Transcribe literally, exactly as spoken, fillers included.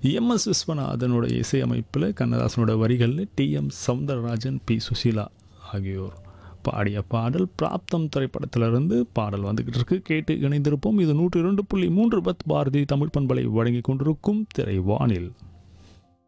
M S விஸ்வநாதனோட இசையமைப்பில் கண்ணதாசனோட வரிகளில் D M Soundararajan, B Susheela ஆகியோர் பாடிய பாடல் பிராப்தம் திரைப்படத்திலிருந்து பாடல் வந்துக்கிட்டு இருக்கு. கேட்டு இணைந்திருப்போம். இது நூற்றி இரண்டு புள்ளி மூன்று பத் பாரதி தமிழ் பண்பலை வழங்கி கொண்டிருக்கும் திரைவானில்.